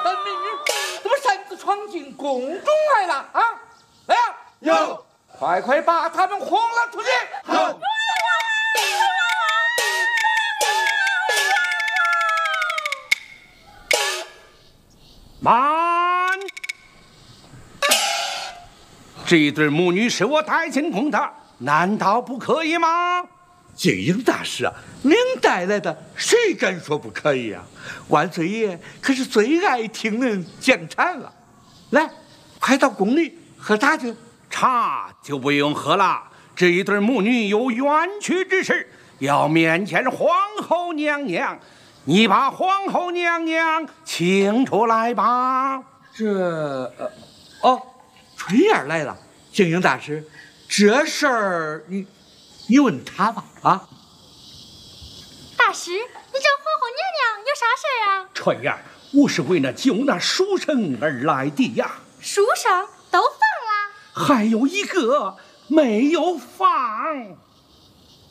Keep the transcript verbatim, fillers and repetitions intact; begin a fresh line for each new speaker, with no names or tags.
三美女怎么擅自闯进宫中来了啊？来呀！
有，
快快把他们轰了出去！
好。
慢！这一对母女是我带进宫的，难道不可以吗？
静英大师啊，您带来的，谁敢说不可以啊？万岁爷可是最爱听人讲茶了。来，快到宫里喝茶去。
茶就不用喝了，这一对母女有冤屈之事，要面见皇后娘娘。你把皇后娘娘请出来吧。
这，呃，哦，春燕来了。静英大师，这事儿你你问他吧。啊，
大师，你找皇后娘娘有啥事儿啊？
春燕，我是为了救那书生而来的呀。
书生都放了，
还有一个没有放。